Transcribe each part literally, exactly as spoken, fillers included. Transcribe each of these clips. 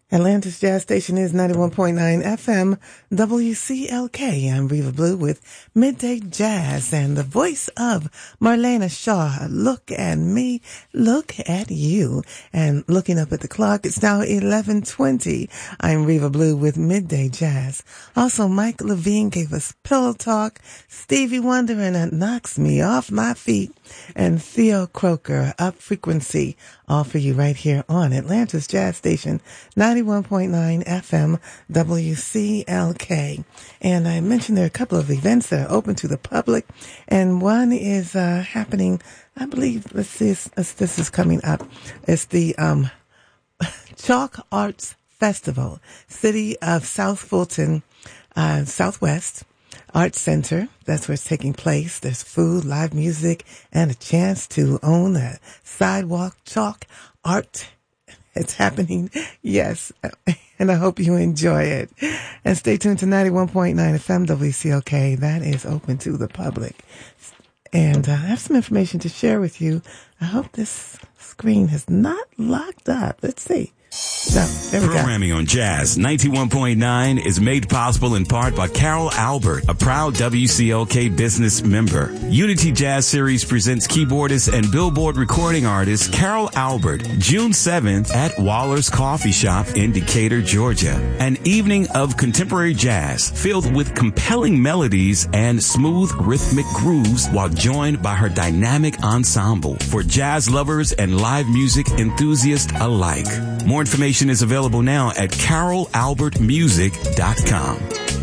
Atlanta's Jazz Station is ninety-one point nine F M W C L K. I'm Reva Blue with Midday Jazz and the voice of Marlena Shaw. Look at me, look at you. And looking up at the clock, it's now eleven twenty. I'm Reva Blue with Midday Jazz. Also, Mike Levine gave us Pillow Talk, Stevie Wonder and It Knocks Me Off My Feet, and Theo Croker, Up Frequency, all for you right here on Atlanta's Jazz Station, ninety-one point nine F M W C L K. And I mentioned there are a couple of events that are open to the public, and one is uh, happening, I believe, let's see, it's, it's, this is coming up. It's the um, Chalk Arts Festival, City of South Fulton, uh, Southwest Arts Center. That's where it's taking place. There's food, live music, and a chance to own a sidewalk chalk art. It's happening. Yes. And I hope you enjoy it. And stay tuned to ninety-one point nine F M W C L K. That is open to the public. And uh, I have some information to share with you. I hope this screen has not locked up. Let's see. So, there we Programming go. on Jazz ninety-one point nine is made possible in part by Carol Albert, a proud W C L K business member. Unity Jazz Series presents keyboardist and Billboard recording artist Carol Albert, June seventh at Waller's Coffee Shop in Decatur, Georgia. An evening of contemporary jazz filled with compelling melodies and smooth rhythmic grooves while joined by her dynamic ensemble for jazz lovers and live music enthusiasts alike. More information is available now at carol albert music dot com.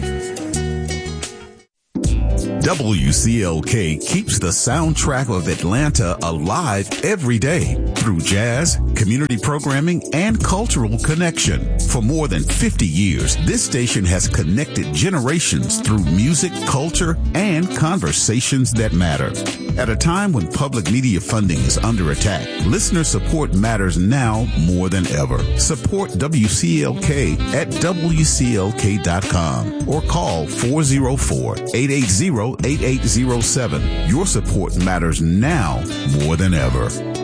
W C L K keeps the soundtrack of Atlanta alive every day through jazz, community programming, and cultural connection. For more than fifty years, this station has connected generations through music, culture, and conversations that matter. At a time when public media funding is under attack, listener support matters now more than ever. Support W C L K at W C L K dot com or call four oh four, eight eight zero, eight eight zero seven. Your support matters now more than ever.